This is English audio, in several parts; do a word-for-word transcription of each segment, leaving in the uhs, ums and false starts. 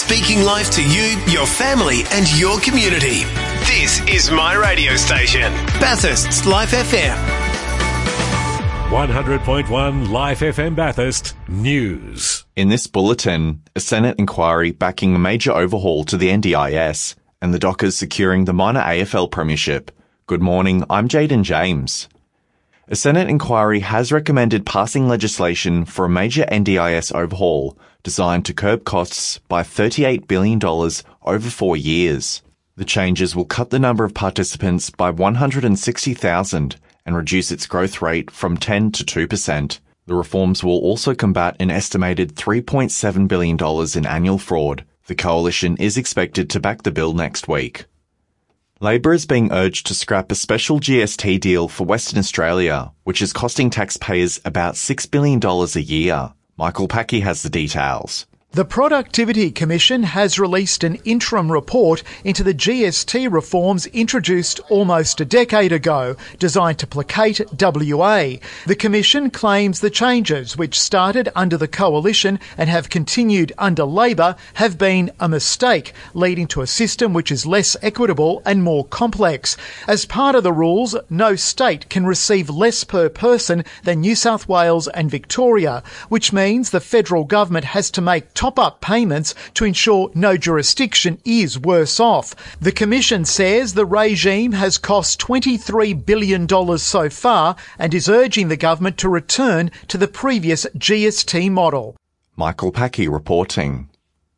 speaking life to you, your family and your community. This is my radio station, Bathurst's Life F M. one hundred point one Life F M Bathurst News. In this bulletin, a Senate inquiry backing a major overhaul to the N D I S and the Dockers securing the minor A F L premiership. Good morning, I'm Jaden James. A Senate inquiry has recommended passing legislation for a major N D I S overhaul designed to curb costs by thirty-eight billion dollars over four years. The changes will cut the number of participants by one hundred sixty thousand and reduce its growth rate from ten to two percent. The reforms will also combat an estimated three point seven billion dollars in annual fraud. The coalition is expected to back the bill next week. Labor is being urged to scrap a special G S T deal for Western Australia, which is costing taxpayers about six billion dollars a year. Michael Packy has the details. The Productivity Commission has released an interim report into the G S T reforms introduced almost a decade ago, designed to placate W A. The Commission claims the changes, which started under the Coalition and have continued under Labor, have been a mistake, leading to a system which is less equitable and more complex. As part of the rules, no state can receive less per person than New South Wales and Victoria, which means the federal government has to make top-up payments to ensure no jurisdiction is worse off. The Commission says the regime has cost twenty-three billion dollars so far and is urging the government to return to the previous G S T model. Michael Packy reporting.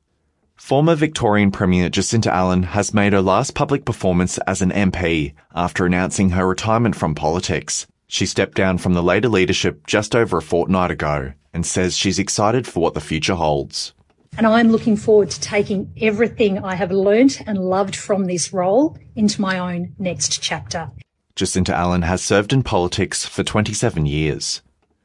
Former Victorian Premier Jacinta Allen has made her last public performance as an M P after announcing her retirement from politics. She stepped down from the Labor leadership just over a fortnight ago and says she's excited for what the future holds. And I'm looking forward to taking everything I have learnt and loved from this role into my own next chapter. Jacinta Allen has served in politics for twenty-seven years.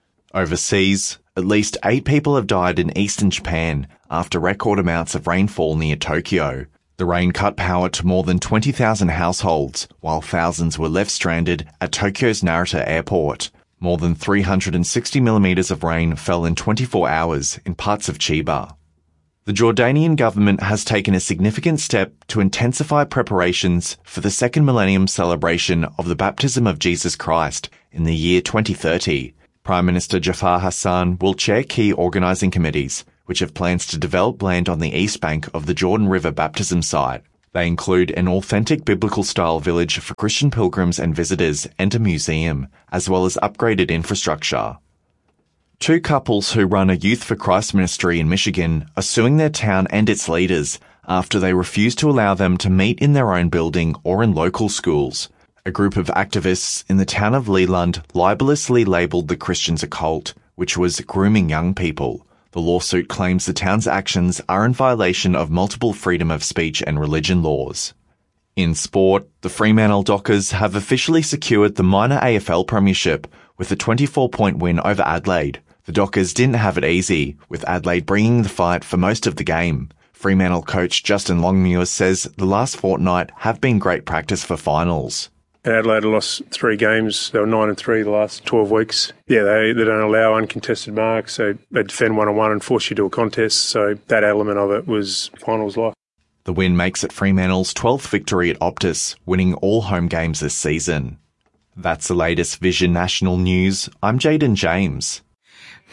Overseas, at least eight people have died in eastern Japan after record amounts of rainfall near Tokyo. The rain cut power to more than twenty thousand households, while thousands were left stranded at Tokyo's Narita airport. More than three hundred sixty millimetres of rain fell in twenty-four hours in parts of Chiba. The Jordanian government has taken a significant step to intensify preparations for the second millennium celebration of the baptism of Jesus Christ in the year twenty thirty. Prime Minister Jafar Hassan will chair key organising committees, which have plans to develop land on the east bank of the Jordan River baptism site. They include an authentic biblical-style village for Christian pilgrims and visitors and a museum, as well as upgraded infrastructure. Two couples who run a Youth for Christ ministry in Michigan are suing their town and its leaders after they refuse to allow them to meet in their own building or in local schools. A group of activists in the town of Leland libelously labelled the Christians a cult, which was grooming young people. The lawsuit claims the town's actions are in violation of multiple freedom of speech and religion laws. In sport, the Fremantle Dockers have officially secured the minor A F L premiership with a twenty-four point win over Adelaide. The Dockers didn't have it easy, with Adelaide bringing the fight for most of the game. Fremantle coach Justin Longmuir says the last fortnight have been great practice for finals. Adelaide lost three games. They were nine and three the last twelve weeks. Yeah, they, they don't allow uncontested marks. So they defend one on one and force you to a contest. So that element of it was finals life. The win makes it Fremantle's twelfth victory at Optus, winning all home games this season. That's the latest Vision National News. I'm Jaden James.